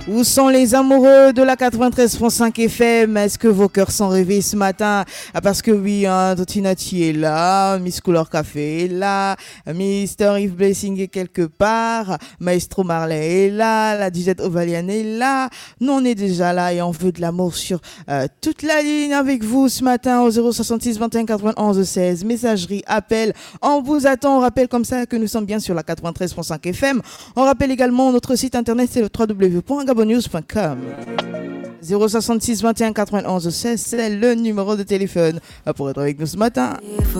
Où sont les amoureux de la 93.5 FM? Est-ce que vos cœurs sont réveillés ce matin? Parce que oui, Totinati est là, Miss Couleur Café est là, Mister Yves Blessing est quelque part, Maestro Marley est là, la Digette Ovalienne est là. Nous, on est déjà là et on veut de l'amour sur toute la ligne avec vous ce matin au 066 21 91 16. Messagerie, appel, on vous attend. On rappelle comme ça que nous sommes bien sur la 93.5 FM. On rappelle également notre site internet, c'est le www.gabonnews.com. 066 21 91 16, c'est le numéro de téléphone pour être avec nous ce matin.